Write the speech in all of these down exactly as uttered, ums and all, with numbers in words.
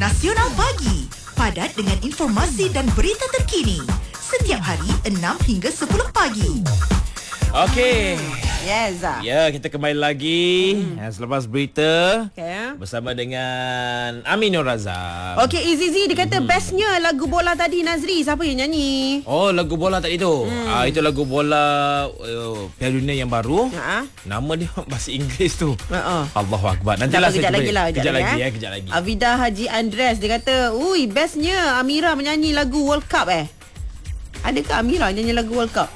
Nasional Pagi, padat dengan informasi dan berita terkini. Setiap hari enam hingga sepuluh pagi. Okey. Yes. Ya, kita kembali lagi hmm. selepas berita Okay. bersama dengan Aminur Razak. Okey, Izizi dia kata hmm. bestnya lagu bola tadi, Nazri. Siapa yang nyanyi? Oh, lagu bola tadi tu. Hmm. Ah, itu lagu bola uh, Piala Dunia yang baru. Ha? Nama dia bahasa Inggeris tu. Ha. Allahu Akbar. Nantilah kejap saya lagi lah, kejap lagi eh. ya, kejap lagi. Avida Haji Andres dia kata, "Ui, bestnya Amira menyanyi lagu World Cup eh." Adakah Amira nyanyi lagu World Cup?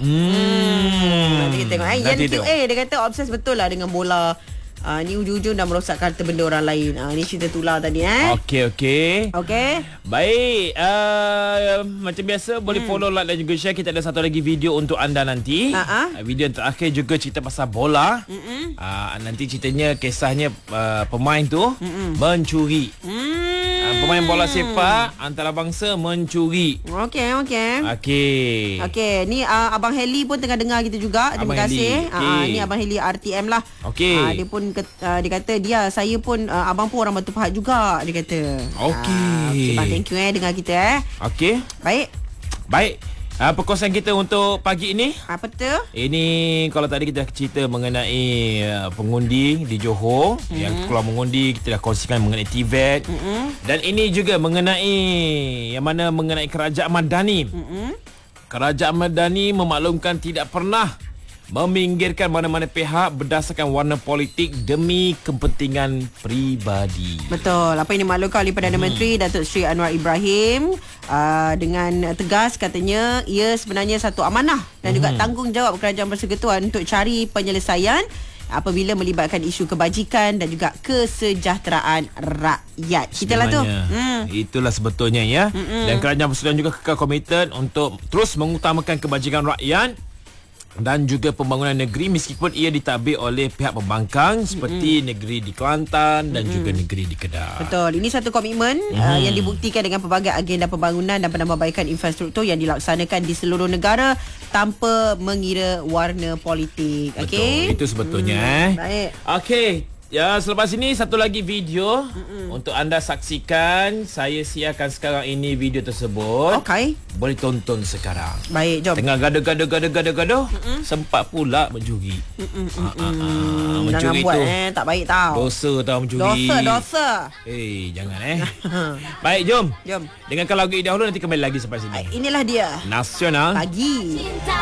Hmm. Nanti kita tengok eh. Yan Q A dia kata obses betul lah dengan bola. Uh, ni ujung-ujung dah merosak harta benda orang lain. Uh, ni cerita tular tadi eh. Okey okey. Okey. Baik, uh, macam biasa boleh hmm. follow, like dan juga share. Kita ada satu lagi video untuk anda nanti. Uh-huh. Uh, video yang terakhir juga cerita pasal bola. Uh-uh. Uh, nanti ceritanya kisahnya uh, pemain tu uh-uh. mencuri. Hmm. Uh, pemain bola sepak antarabangsa mencuri. Okey okey. Okey. Okey, ni uh, Abang Heli pun tengah dengar kita juga. Terima Abang kasih. Okay. Uh, ni Abang Heli R T M lah. Okey. Uh, dia pun Uh, dia kata dia saya pun uh, abang pun orang Batu Pahat juga, dia kata. Okey. Uh, okay, thank you eh dengar kita eh. Okey. Baik. Baik. Uh, perkongsian kita untuk pagi ini. Apa tu? Ini kalau tadi kita dah cerita mengenai uh, pengundi di Johor mm-hmm. yang keluar mengundi, kita dah kongsikan mengenai T V E T. Mm-hmm. Dan ini juga mengenai yang mana mengenai Kerajaan Madani. Mm-hmm. Kerajaan Madani memaklumkan tidak pernah meminggirkan mana-mana pihak berdasarkan warna politik demi kepentingan peribadi. Betul. Apa yang dimaklumkan oleh Perdana hmm. Menteri Datuk Seri Anwar Ibrahim uh, dengan tegas katanya ia sebenarnya satu amanah dan hmm. juga tanggungjawab Kerajaan Persekutuan untuk cari penyelesaian apabila melibatkan isu kebajikan dan juga kesejahteraan rakyat. Itulah tu. Hmm. Itulah sebetulnya ya. Hmm. Dan Kerajaan Persekutuan juga kekal komited untuk terus mengutamakan kebajikan rakyat dan juga pembangunan negeri meskipun ia ditadbir oleh pihak pembangkang seperti mm-hmm. negeri di Kelantan dan mm-hmm. juga negeri di Kedah. Betul. Ini satu komitmen mm. uh, yang dibuktikan dengan pelbagai agenda pembangunan dan penambahbaikan infrastruktur yang dilaksanakan di seluruh negara tanpa mengira warna politik. Okey. Betul. Itu sebetulnya mm. eh. Baik. Okey. Ya, selepas ini satu lagi video Mm-mm. untuk anda saksikan. Saya siarkan sekarang ini video tersebut. Okey. Boleh tonton sekarang. Baik, jom. Tengah gaduh-gaduh gaduh-gaduh gaduh, sempat pula mencuri. Ah, ah, ah, mencuri jangan buat tu. eh, tak baik tau. Dosa tau mencuri. Dosa, dosa. Eh, hey, jangan eh. Baik, jom. Jom. Dengarkan lagu ini dahulu, nanti kembali lagi sampai sini. Inilah dia. Nasional Pagi. Cinta.